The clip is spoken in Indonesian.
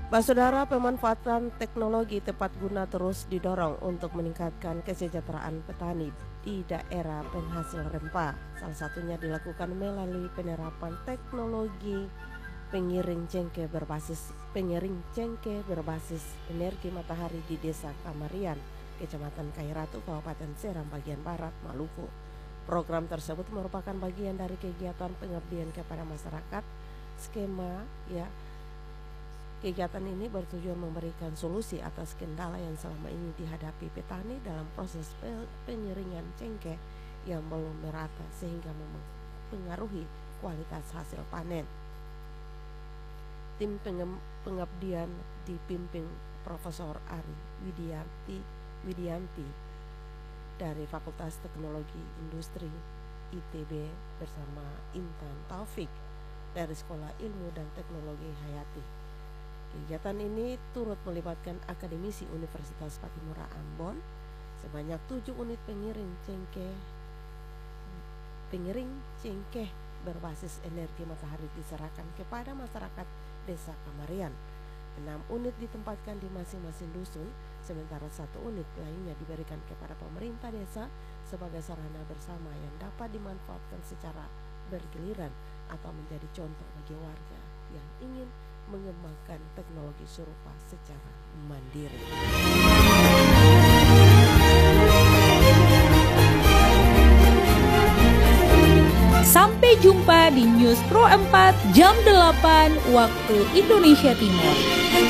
Saudara, pemanfaatan teknologi tepat guna terus didorong untuk meningkatkan kesejahteraan petani di daerah penghasil rempah. Salah satunya dilakukan melalui penerapan teknologi pengiring cengkeh berbasis energi matahari di Desa Kamarian, Kecamatan Kairatu, Kabupaten Seram bagian barat Maluku. Program tersebut merupakan bagian dari kegiatan pengabdian kepada masyarakat. Kegiatan ini bertujuan memberikan solusi atas kendala yang selama ini dihadapi petani dalam proses pengiringan cengkeh yang belum merata sehingga mempengaruhi kualitas hasil panen. Tim pengabdian dipimpin Profesor Ari Widianti dari Fakultas Teknologi Industri ITB bersama Intan Taufik dari Sekolah Ilmu dan Teknologi Hayati. Kegiatan ini turut melibatkan akademisi Universitas Patimura Ambon. Sebanyak 7 unit pengiring cengkeh berbasis energi matahari diserahkan kepada masyarakat Desa Kamarian. 6 unit ditempatkan di masing-masing dusun, sementara 1 unit lainnya diberikan kepada pemerintah desa sebagai sarana bersama yang dapat dimanfaatkan secara bergiliran atau menjadi contoh bagi warga yang ingin mengembangkan teknologi serupa secara mandiri. Sampai jumpa di News Pro 4 jam 8 waktu Indonesia Timur.